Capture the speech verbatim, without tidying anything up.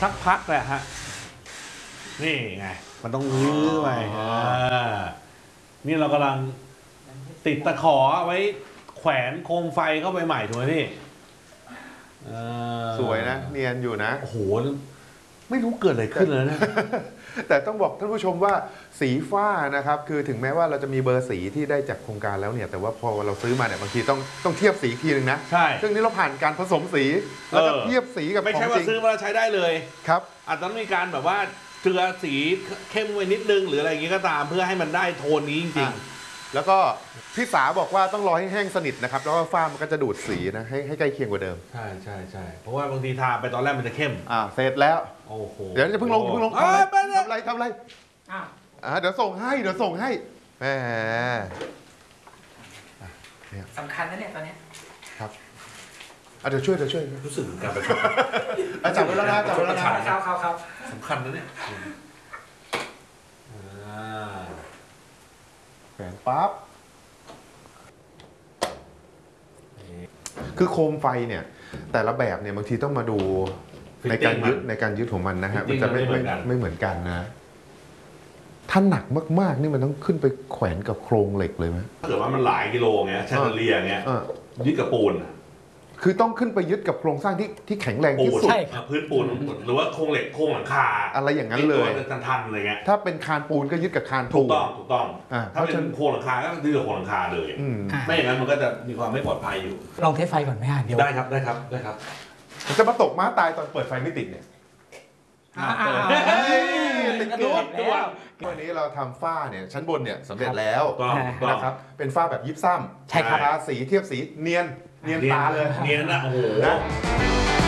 สักพักแหละฮะนี่ไงมันต้องลื้อไปนี่เรากำลังติดตะขอไว้แขวนโคมไฟเข้าไปใหม่ถูกไหมพี่สวยนะเนียนอยู่นะโอ้โหไม่รู้เกิดอะไรขึ้นเลยนะแต่ต้องบอกท่านผู้ชมว่าสีฝ้านะครับคือถึงแม้ว่าเราจะมีเบอร์สีที่ได้จากโครงการแล้วเนี่ยแต่ว่าพอเราซื้อมาเนี่ยบางทีต้องต้องเทียบสีทีนึงนะใช่ซึ่งนี้เราผ่านการผสมสีแล้วก็เทียบสีกับของจริงไม่ใช่ว่าซื้อมาแล้วใช้ได้เลยครับอาจจะต้องมีการแบบว่าเจือสีเข้มไว้นิดนึงหรืออะไรอย่างงี้ก็ตามเพื่อให้มันได้โทนนี้จริงๆแล้วก็พี่สาบอกว่าต้องรอให้แห้งสนิทนะครับแล้วก็ฝ้ามันก็จะดูดสีนะให้ให้ใกล้เคียงกว่าเดิมใช่ใช่ใช่เพราะว่าบางทีทาไปตอนแรกมันจะเข้มอ่าเสร็จแล้วโอ้โหเดี๋ยวจะเพิ่งลงเพิ่งลงทำอะไรทำอะไรอ้าวอ่าเดี๋ยวส่งให้เดี๋ยวส่งให้แหมสำคัญนะเนี่ยตอนนี้ครับอ่ะเดี๋ยวช่วยเดี๋ยวช่วยรู้สึกการไปจับไว้แล้วนะจับไว้แล้วนะครับครับครับสำคัญนะเนี่ยแขวนปั๊บคือโคมไฟเนี่ยแต่ละแบบเนี่ยบางทีต้องมาดูในการยึดในการยึดของมันนะฮะมันจะไม่ไม่ไม่เหมือนกันนะถ้าหนักมากๆนี่มันต้องขึ้นไปแขวนกับโครงเหล็กเลยไหมถ้าเกิดว่ามันหลายกิโลเงี้ยแชนเดเลียเงี้ยยึดกับปูนคือต้องขึ้นไปยึดกับโครงสร้างที่ที่แข็งแรงที่สุดใช่พื้นปูนหรือว่าโครงเหล็กโครงหลังคาอะไรอย่างนั้นเลยทันทันอะไรเงี้ยถ้าเป็นคานปูนก็ยึดกับคานปูนถูกต้องถูกต้องถ้าเป็นโครงหลังคาก็ยึดกับโครงหลังคาเลยไม่อย่างนั้นมันก็จะมีความไม่ปลอดภัยอยู่ลองเทสไฟก่อนไหมฮะเดี๋ยวได้ครับได้ครับได้ครับจะมาตกม้าตายตอนเปิดไฟไม่ติดเนี่ยติดเกมตัววันนี้เราทำฝ้าเนี่ยชั้นบนเนี่ยสำเร็จแล้วนะครับเป็นฝ้าแบบยิบซ้ำใช่ครับทาสีเทียบสีเนียนเนียนตาเลยเนียนนะโอ้โห